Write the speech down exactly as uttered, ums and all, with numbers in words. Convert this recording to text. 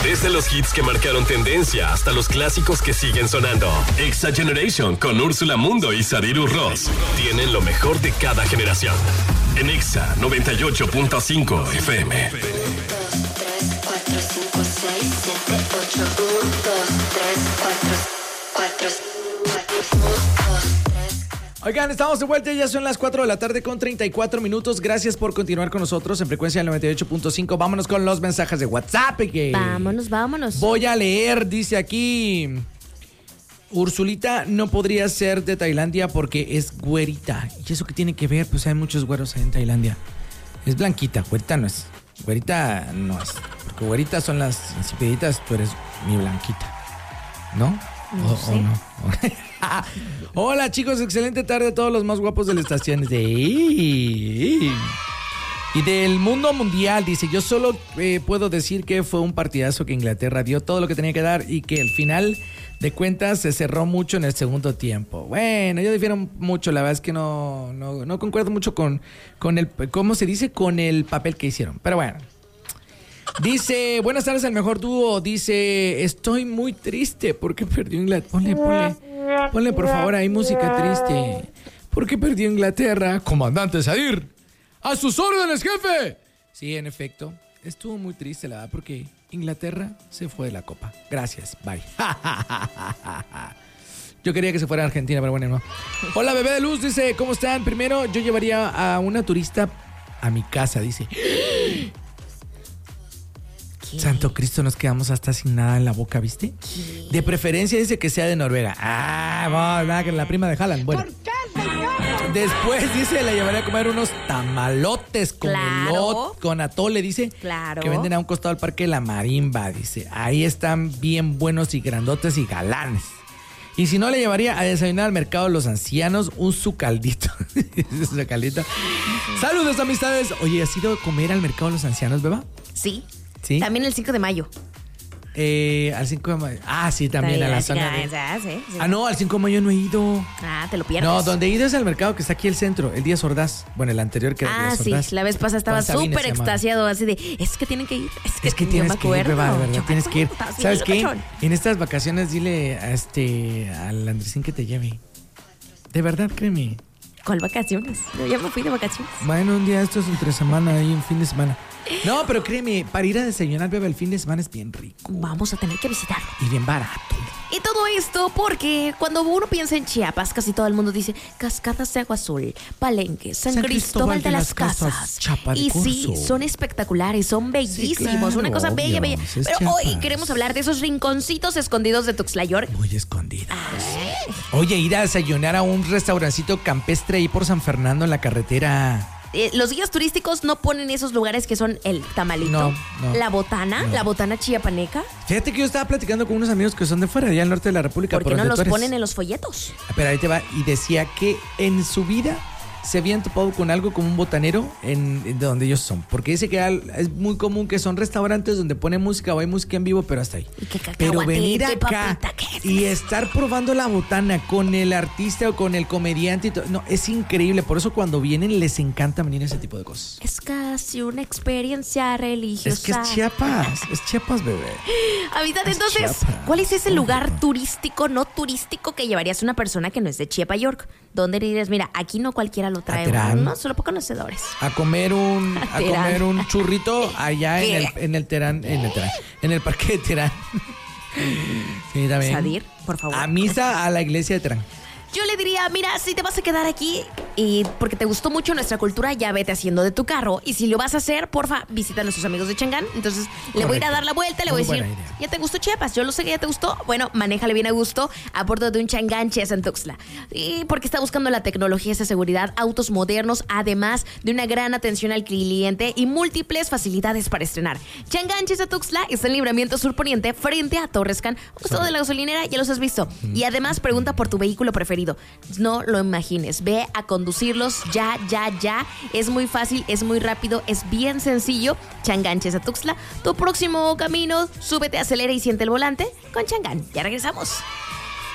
Desde los hits que marcaron tendencia hasta los clásicos que siguen sonando. Exa Generation con Úrsula Mundo y Sadiru Ross tienen lo mejor de cada generación. En Exa noventa y ocho punto cinco F M. Oigan, estamos de vuelta, ya son las cuatro de la tarde con treinta y cuatro minutos. Gracias por continuar con nosotros en frecuencia del noventa y ocho punto cinco. Vámonos con los mensajes de WhatsApp. Que vámonos, vámonos. Voy a leer, dice aquí... Ursulita no podría ser de Tailandia porque es güerita. ¿Y eso qué tiene que ver? Pues hay muchos güeros ahí en Tailandia. Es blanquita, güerita no es. Güerita no es. Porque güeritas son las insipiditas, tú eres mi blanquita. ¿No? No o, sé. o no. Hola chicos, excelente tarde a todos los más guapos de la estación. De... Y del mundo mundial, dice, yo solo eh, puedo decir que fue un partidazo que Inglaterra dio todo lo que tenía que dar y que el final de cuentas se cerró mucho en el segundo tiempo. Bueno, yo difiero mucho, la verdad es que no, no, no concuerdo mucho con, con el, ¿cómo se dice? Con el papel que hicieron, pero bueno. Dice, buenas tardes al mejor dúo, dice, estoy muy triste porque perdió Inglaterra. Ponle, ponle, ponle por favor ahí música triste. ¿Por qué perdió Inglaterra? Comandante Sadir, ¡a sus órdenes, jefe! Sí, en efecto, estuvo muy triste, la verdad, porque Inglaterra se fue de la copa. Gracias, bye. Yo quería que se fuera a Argentina, pero bueno, no. Hola, bebé de luz, dice, ¿cómo están? Primero, yo llevaría a una turista a mi casa, dice. ¿Qué? Santo Cristo, nos quedamos hasta sin nada en la boca, ¿viste? ¿Qué? De preferencia dice que sea de Noruega. Ah, bueno, nada, que la prima de Haaland. Bueno. ¿Por qué, señor? Después dice, la llevaría a comer unos tamalotes con Claro. elot, con atole, dice. Claro. Que venden a un costado del Parque La Marimba, dice. Ahí están bien buenos y grandotes y galanes. Y si no, le llevaría a desayunar al mercado de los ancianos un su caldito. Su caldito. Saludos, amistades. Oye, ¿has ido a comer al mercado de los ancianos, beba? Sí. Sí. También el cinco de mayo. Eh, al cinco de mayo. Ah, sí, también a la zona de... Ah, sí, sí. Ah, no, al cinco de mayo no he ido. Ah, te lo pierdes. No, donde he ido es al mercado que está aquí el centro, el Díaz Ordaz. Bueno, el anterior que era el Ah, Díaz sí, Ordaz. la vez pasada estaba Juan Sabines súper se llamaba. extasiado, así de, es que tienen que ir, es que, Es que yo tienes me que ir, acuerdo, beba, de verdad, yo me tienes que ir. acuerdo, estabas ¿Sabes qué? bien locochón. En estas vacaciones dile a este, al Andresín que te lleve. De verdad, créeme. ¿Cuál vacaciones? Yo ya me fui de vacaciones. Bueno, un día esto es entre semana y un fin de semana. No, pero créeme, para ir a desayunar, bebé, el fin de semana es bien rico. Vamos a tener que visitarlo. Y bien barato. Y todo esto porque cuando uno piensa en Chiapas, casi todo el mundo dice Cascadas de Agua Azul, Palenque, San, San Cristóbal, Cristóbal de las Casas. Chiapa de y sí, Corzo. son espectaculares, son bellísimos, claro, una cosa bella, obvio, bella. es Pero Chiapas. hoy queremos hablar de esos rinconcitos escondidos de Tuxtla-York. Muy escondidas. Oye, ir a desayunar a un restaurancito campestre ahí por San Fernando en la carretera. Eh, los guías turísticos no ponen esos lugares que son el tamalito, No, no, la botana, no. la botana chiapaneca. Fíjate que yo estaba platicando con unos amigos que son de fuera, allá al norte de la República. ¿Por qué por no donde los tú eres. ponen en los folletos? Pero ahí te va. Y decía que en su vida se habían topado con algo como un botanero en, en de donde ellos son. Porque dice que al- es muy común que son restaurantes donde ponen música o hay música en vivo, pero hasta ahí. Y que Pero cacahuatito venir y acá papita, ¿qué es y eso? estar probando la botana con el artista o con el comediante y todo, no, es increíble. Por eso cuando vienen les encanta venir ese tipo de cosas. Es casi una experiencia religiosa. Es que es Chiapas, es Chiapas, bebé. Amistad, Es entonces, Chiapas. ¿cuál es ese Obvio. lugar turístico, no turístico que llevarías a una persona que no es de Chiapa York? ¿Dónde dirías, mira, aquí no cualquiera lo trae, Terán. no, solo para conocedores? A comer un a Terán. comer un churrito allá en el, ¿Qué? en el Terán, en el Terán, en el parque de Terán. Sí, también. Sadir, por favor. A misa a la iglesia de Terán. Yo le diría, mira, si te vas a quedar aquí y porque te gustó mucho nuestra cultura, ya vete haciendo de tu carro. Y si lo vas a hacer, porfa, visita a nuestros amigos de Changán. Entonces, le voy a ir a Correcto. dar la vuelta, le voy Muy a decir, buena idea. ¿ya te gustó Chiapas? Yo lo sé que ya te gustó. Bueno, manéjale bien a gusto a bordo de un Changán Chias en Tuxtla. Y porque está buscando la tecnología de seguridad, autos modernos, además de una gran atención al cliente y múltiples facilidades para estrenar. Changán Chias en Tuxtla está en Libramiento Sur Poniente, frente a Torres Can. Un costado de la gasolinera, ya los has visto. Y además pregunta por tu vehículo preferido. No lo imagines, ve a conducirlos ya, ya, ya. Es muy fácil, es muy rápido, es bien sencillo. Changán Chias a Tuxtla, tu próximo camino, súbete, acelera y siente el volante con Changán. Ya regresamos.